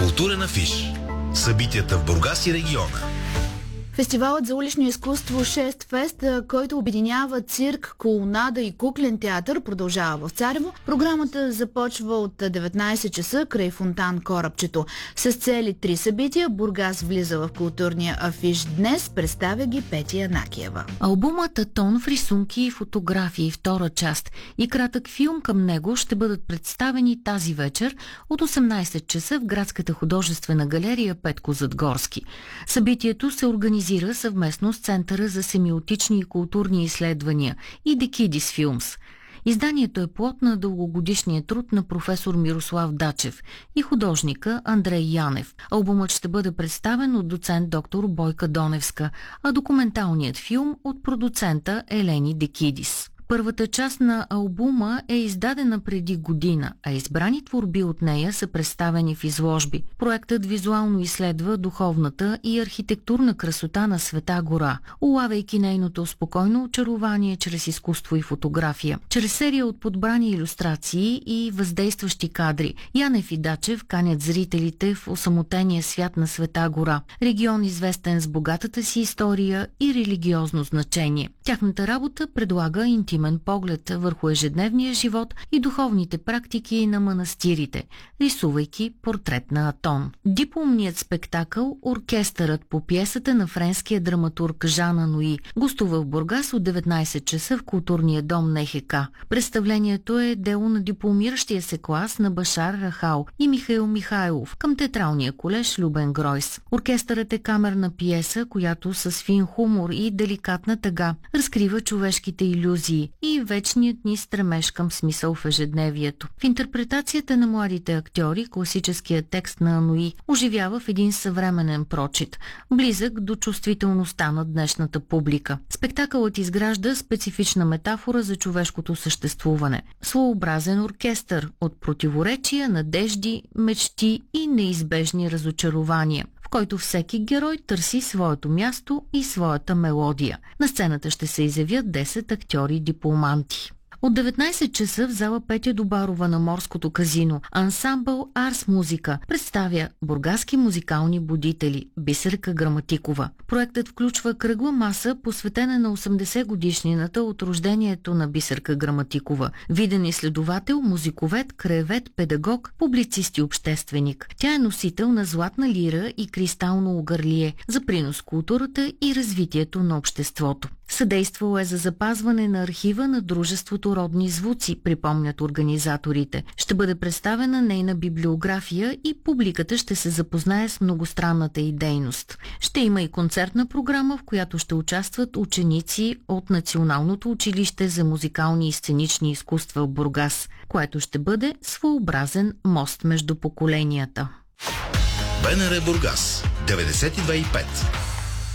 Културен афиш. Събитията в Бургас и региона. Фестивалът за улично изкуство 6 Фест, който обединява цирк, колонада и куклен театър, продължава в Царево. Програмата започва от 19 часа край фонтан Корабчето. С цели 3 събития Бургас влиза в културния афиш днес, представя ги Петя Янакиева. Албумът Атон в рисунки и фотографии, втора част и кратък филм към него ще бъдат представени тази вечер от 18 часа в Градската художествена галерия Петко Задгорски. Събитието се организира съвместно с Центъра за семиотични и културни изследвания и Декидис Филмс. Изданието е плод на дългогодишния труд на професор Мирослав Дачев и художника Андрей Янев. Албумът ще бъде представен от доцент доктор Бойка Доневска, а документалният филм от продуцента Елени Декидис. Първата част на албума е издадена преди година, а избрани творби от нея са представени в изложби. Проектът визуално изследва духовната и архитектурна красота на Света гора, улавяйки нейното спокойно очарование чрез изкуство и фотография. Чрез серия от подбрани илюстрации и въздействащи кадри, Янев и Дачев канят зрителите в осамотения свят на Света гора, регион известен с богатата си история и религиозно значение. Тяхната работа предлага интимен поглед върху ежедневния живот и духовните практики на манастирите, рисувайки портрет на Атон. Дипломният спектакъл «Оркестърът» по пиесата на френския драматург Жан Ануи гостува в Бургас от 19 часа в културния дом НХК. Представлението е дело на дипломиращия се клас на Башар Рахал и Михаил Михайлов към театралния колеж Любен Гройс. Оркестърът е камерна пиеса, която с фин хумор и деликатна тъга разкрива човешките илюзии и вечният ни стремеж към смисъл в ежедневието. В интерпретацията на младите актьори класическият текст на Ануи оживява в един съвременен прочит, близък до чувствителността на днешната публика. Спектакълът изгражда специфична метафора за човешкото съществуване. Своеобразен оркестър от противоречия, надежди, мечти и неизбежни разочарования, в който всеки герой търси своето място и своята мелодия. На сцената ще се изявят 10 актьори-дипломанти. От 19 часа в зала Петя Добарова на Морското казино ансамбъл Арс Музика представя бургаски музикални будители Бисерка Граматикова. Проектът включва кръгла маса, посветена на 80 годишнината от рождението на Бисерка Граматикова. Виден изследовател, музиковед, краевед, педагог, публицист и общественик. Тя е носител на златна лира и кристално огърлие за принос в културата и развитието на обществото. Съдействало е за запазване на архива на дружеството Родни звуци, припомнят организаторите. Ще бъде представена нейна библиография и публиката ще се запознае с многостранната й дейност. Ще има и концертна програма, в която ще участват ученици от Националното училище за музикални и сценични изкуства в Бургас, което ще бъде своеобразен мост между поколенията. БНР Бургас 92,5